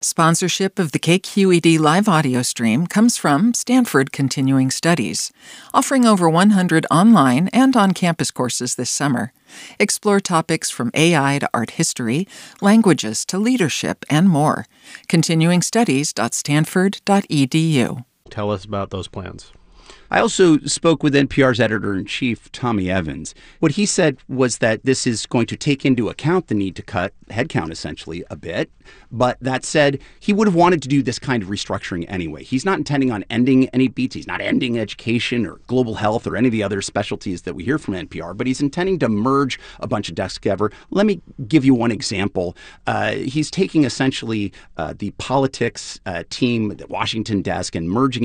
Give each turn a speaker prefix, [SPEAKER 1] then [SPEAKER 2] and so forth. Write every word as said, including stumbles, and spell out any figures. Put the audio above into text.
[SPEAKER 1] Sponsorship of the K Q E D live audio stream comes from Stanford Continuing Studies, offering over one hundred online and on-campus courses this summer. Explore topics from A I to art history, languages to leadership, and more. continuing studies dot stanford dot e d u.
[SPEAKER 2] Tell us about those plans.
[SPEAKER 3] I also spoke with N P R's editor-in-chief, Tommy Evans. What he said was that this is going to take into account the need to cut headcount, essentially, a bit. But that said, he would have wanted to do this kind of restructuring anyway. He's not intending on ending any beats. He's not ending education or global health or any of the other specialties that we hear from N P R, but he's intending to merge a bunch of desks together. Let me give you one example. Uh, he's taking essentially uh, the politics uh, team, the Washington desk, and merging